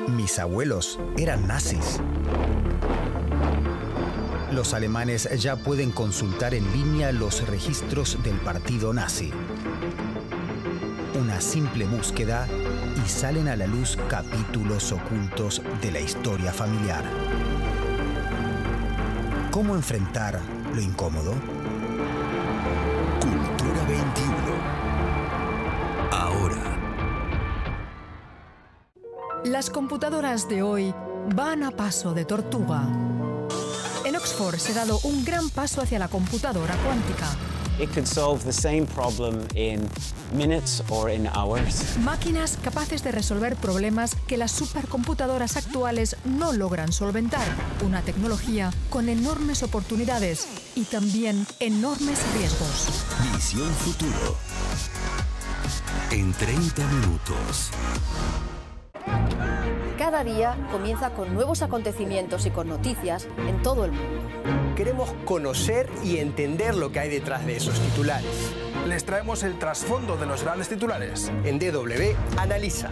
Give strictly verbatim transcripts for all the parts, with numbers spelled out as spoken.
Mis abuelos eran nazis. Los alemanes ya pueden consultar en línea los registros del partido nazi. Una simple búsqueda y salen a la luz capítulos ocultos de la historia familiar. ¿Cómo enfrentar lo incómodo? Cultura veintiuno. Ahora. Las computadoras de hoy van a paso de tortuga. En Oxford se ha dado un gran paso hacia la computadora cuántica. It could solve the same problem in minutes or in hours. Máquinas capaces de resolver problemas que las supercomputadoras actuales no logran solventar. Una tecnología con enormes oportunidades y también enormes riesgos. Visión Futuro. En treinta minutos. Cada día comienza con nuevos acontecimientos y con noticias en todo el mundo. Queremos conocer y entender lo que hay detrás de esos titulares. Les traemos el trasfondo de los grandes titulares. En D W Analiza.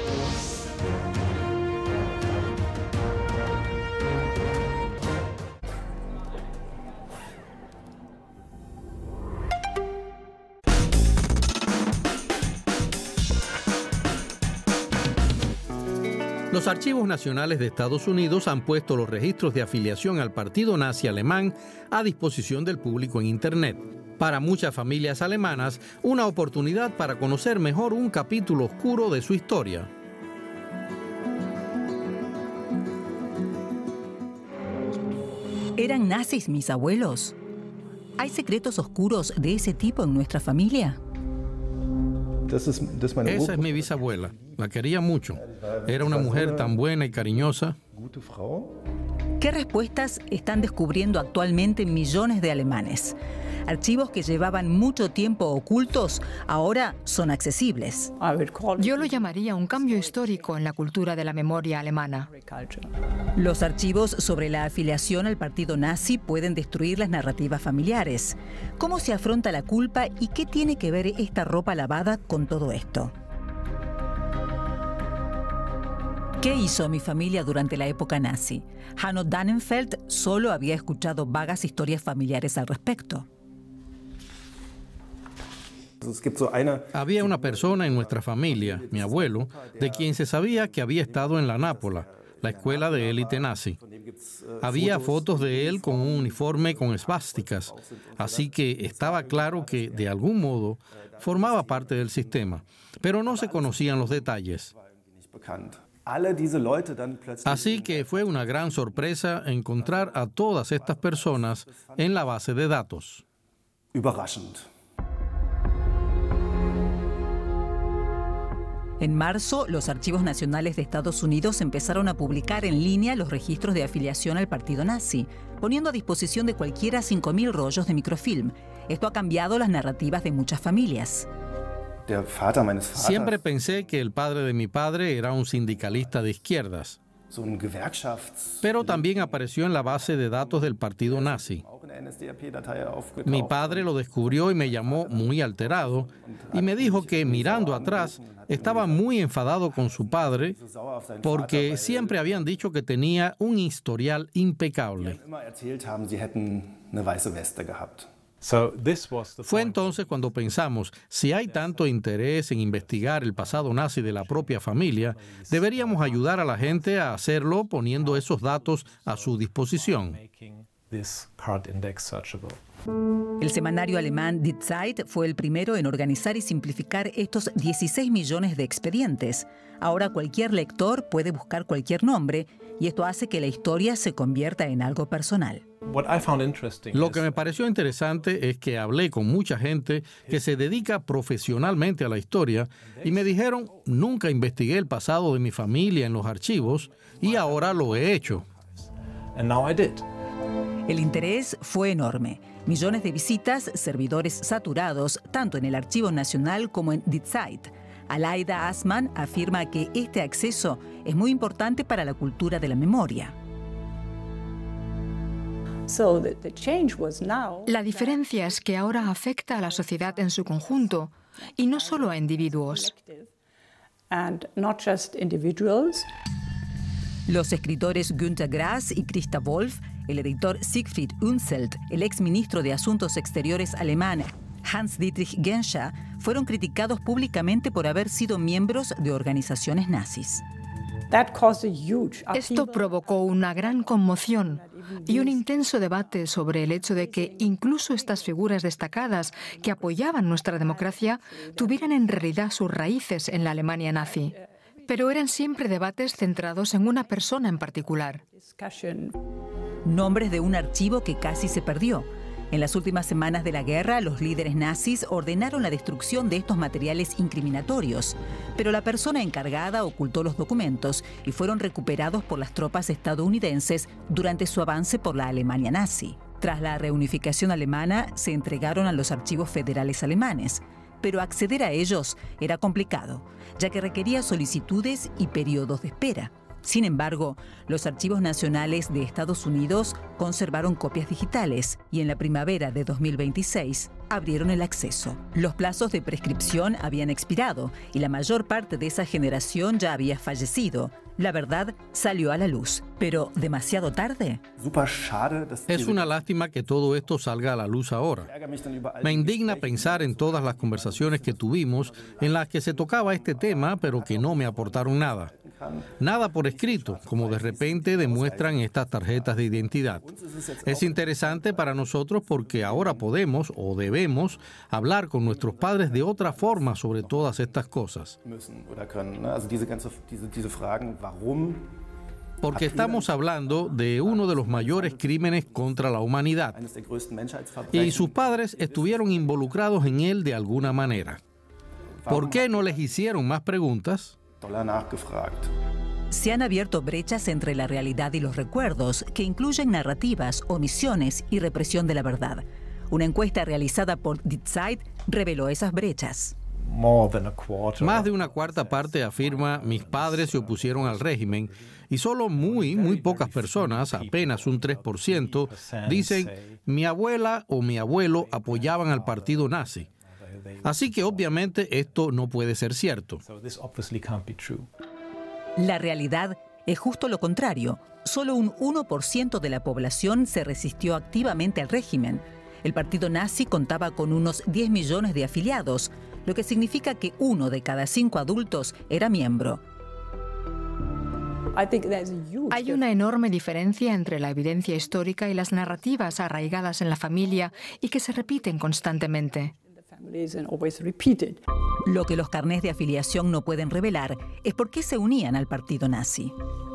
Los archivos nacionales de Estados Unidos han puesto los registros de afiliación al partido nazi alemán a disposición del público en Internet. Para muchas familias alemanas, una oportunidad para conocer mejor un capítulo oscuro de su historia. ¿Eran nazis mis abuelos? ¿Hay secretos oscuros de ese tipo en nuestra familia? Esa es mi bisabuela. La quería mucho. Era una mujer tan buena y cariñosa. ¿Qué respuestas están descubriendo actualmente millones de alemanes? Archivos que llevaban mucho tiempo ocultos ahora son accesibles. Yo lo llamaría un cambio histórico en la cultura de la memoria alemana. Los archivos sobre la afiliación al partido nazi pueden destruir las narrativas familiares. ¿Cómo se afronta la culpa y qué tiene que ver esta ropa lavada con todo esto? ¿Qué hizo mi familia durante la época nazi? Hanno Dannenfeld solo había escuchado vagas historias familiares al respecto. Había una persona en nuestra familia, mi abuelo, de quien se sabía que había estado en la Nápola, la escuela de élite nazi. Había fotos de él con un uniforme con esvásticas, así que estaba claro que, de algún modo, formaba parte del sistema, pero no se conocían los detalles. Así que fue una gran sorpresa encontrar a todas estas personas en la base de datos. En marzo, los archivos nacionales de Estados Unidos empezaron a publicar en línea los registros de afiliación al partido nazi, poniendo a disposición de cualquiera cinco mil rollos de microfilm. Esto ha cambiado las narrativas de muchas familias. Siempre pensé que el padre de mi padre era un sindicalista de izquierdas, pero también apareció en la base de datos del partido nazi. Mi padre lo descubrió y me llamó muy alterado y me dijo que, mirando atrás, estaba muy enfadado con su padre porque siempre habían dicho que tenía un historial impecable. Fue entonces cuando pensamos, si hay tanto interés en investigar el pasado nazi de la propia familia, deberíamos ayudar a la gente a hacerlo poniendo esos datos a su disposición. El semanario alemán Die Zeit fue el primero en organizar y simplificar estos dieciséis millones de expedientes. Ahora cualquier lector puede buscar cualquier nombre y esto hace que la historia se convierta en algo personal. Lo que me pareció interesante es que hablé con mucha gente que se dedica profesionalmente a la historia y me dijeron, nunca investigué el pasado de mi familia en los archivos y ahora lo he hecho. El interés fue enorme. Millones de visitas, servidores saturados, tanto en el Archivo Nacional como en Die Zeit. Aleida Assmann afirma que este acceso es muy importante para la cultura de la memoria. La diferencia es que ahora afecta a la sociedad en su conjunto y no solo a individuos. Los escritores Günter Grass y Christa Wolf, el editor Siegfried Unseld, el exministro de Asuntos Exteriores alemán Hans-Dietrich Genscher, fueron criticados públicamente por haber sido miembros de organizaciones nazis. Esto provocó una gran conmoción y un intenso debate sobre el hecho de que incluso estas figuras destacadas que apoyaban nuestra democracia tuvieran en realidad sus raíces en la Alemania nazi. Pero eran siempre debates centrados en una persona en particular. Nombres de un archivo que casi se perdió. En las últimas semanas de la guerra, los líderes nazis ordenaron la destrucción de estos materiales incriminatorios, pero la persona encargada ocultó los documentos y fueron recuperados por las tropas estadounidenses durante su avance por la Alemania nazi. Tras la reunificación alemana, se entregaron a los archivos federales alemanes, pero acceder a ellos era complicado, ya que requería solicitudes y periodos de espera. Sin embargo, los archivos nacionales de Estados Unidos conservaron copias digitales y en la primavera de dos mil veintiséis abrieron el acceso. Los plazos de prescripción habían expirado y la mayor parte de esa generación ya había fallecido. La verdad salió a la luz, pero ¿demasiado tarde? Es una lástima que todo esto salga a la luz ahora. Me indigna pensar en todas las conversaciones que tuvimos en las que se tocaba este tema, pero que no me aportaron nada. Nada por escrito, como de repente demuestran estas tarjetas de identidad. Es interesante para nosotros porque ahora podemos o debemos hablar con nuestros padres de otra forma sobre todas estas cosas. Porque estamos hablando de uno de los mayores crímenes contra la humanidad y sus padres estuvieron involucrados en él de alguna manera. ¿Por qué no les hicieron más preguntas? Se han abierto brechas entre la realidad y los recuerdos que incluyen narrativas, omisiones y represión de la verdad. Una encuesta realizada por Die Zeit reveló esas brechas. Más de una cuarta parte afirma mis padres se opusieron al régimen y solo muy, muy pocas personas, apenas un tres por ciento, dicen mi abuela o mi abuelo apoyaban al partido nazi. Así que obviamente esto no puede ser cierto. La realidad es justo lo contrario. Solo un uno por ciento de la población se resistió activamente al régimen. El partido nazi contaba con unos diez millones de afiliados, lo que significa que uno de cada cinco adultos era miembro. Hay una enorme diferencia entre la evidencia histórica y las narrativas arraigadas en la familia y que se repiten constantemente. Lo que los carnés de afiliación no pueden revelar es por qué se unían al partido nazi.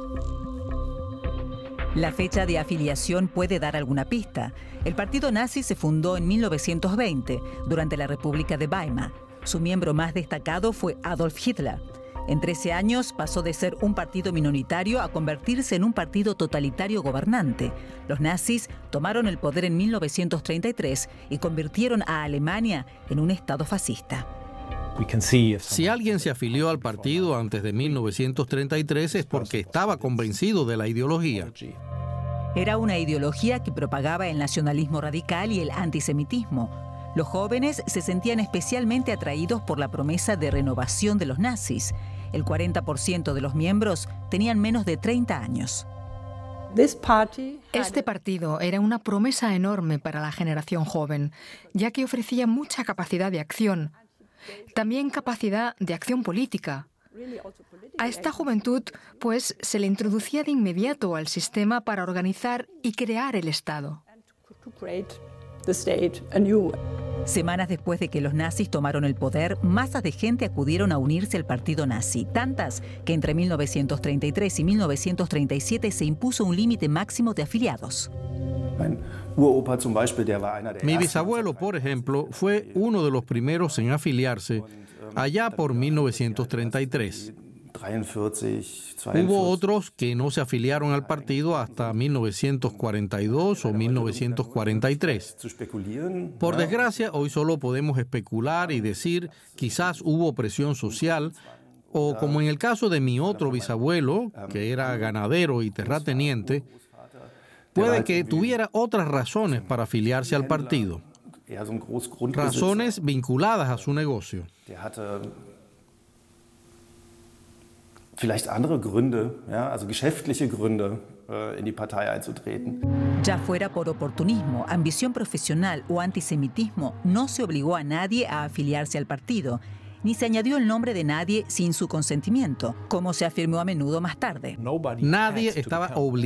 La fecha de afiliación puede dar alguna pista. El partido nazi se fundó en mil novecientos veinte, durante la República de Weimar. Su miembro más destacado fue Adolf Hitler. En trece años pasó de ser un partido minoritario a convertirse en un partido totalitario gobernante. Los nazis tomaron el poder en mil novecientos treinta y tres y convirtieron a Alemania en un estado fascista. Si alguien se afilió al partido antes de mil novecientos treinta y tres es porque estaba convencido de la ideología. Era una ideología que propagaba el nacionalismo radical y el antisemitismo. Los jóvenes se sentían especialmente atraídos por la promesa de renovación de los nazis. El cuarenta por ciento de los miembros tenían menos de treinta años. Este partido era una promesa enorme para la generación joven, ya que ofrecía mucha capacidad de acción, también capacidad de acción política. A esta juventud, pues, se le introducía de inmediato al sistema para organizar y crear el Estado. Semanas después de que los nazis tomaron el poder, masas de gente acudieron a unirse al partido nazi, tantas que entre mil novecientos treinta y tres y mil novecientos treinta y siete se impuso un límite máximo de afiliados. Mi bisabuelo, por ejemplo, fue uno de los primeros en afiliarse allá por mil novecientos treinta y tres. Hubo otros que no se afiliaron al partido hasta mil novecientos cuarenta y dos o mil novecientos cuarenta y tres. Por desgracia, hoy solo podemos especular y decir quizás hubo presión social o, como en el caso de mi otro bisabuelo, que era ganadero y terrateniente, puede que tuviera otras razones para afiliarse al partido. Razones vinculadas a su negocio. vielleicht andere Gründe, ja, also geschäftliche Gründe, in die Partei einzutreten. Ya fuera por oportunismo, ambición profesional o antisemitismo, no se obligó a nadie a afiliarse al partido, ni se añadió el nombre de nadie sin su consentimiento, como se afirmó a menudo más tarde. Nadie estaba obligado